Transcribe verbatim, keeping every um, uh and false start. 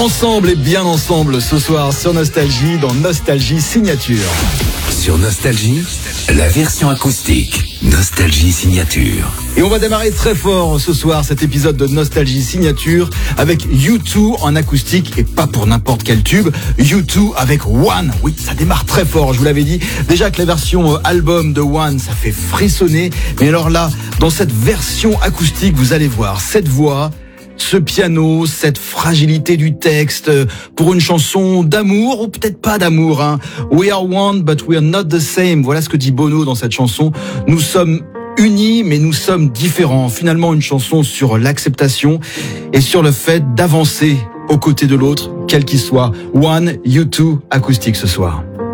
Ensemble et bien ensemble ce soir sur Nostalgie dans Nostalgie Signature. Sur Nostalgie, la version acoustique. Nostalgie Signature. Et on va démarrer très fort ce soir cet épisode de Nostalgie Signature avec U deux en acoustique et pas pour n'importe quel tube. U deux avec One. Oui, ça démarre très fort, je vous l'avais dit. Déjà que la version album de One, ça fait frissonner. Mais alors là, dans cette version acoustique, vous allez voir cette voix, ce piano, cette fragilité du texte pour une chanson d'amour ou peut-être pas d'amour. Hein. We are one, but we are not the same. Voilà ce que dit Bono dans cette chanson. Nous sommes unis, mais nous sommes différents. Finalement, une chanson sur l'acceptation et sur le fait d'avancer aux côtés de l'autre, quel qu'il soit. One, U deux, acoustique ce soir.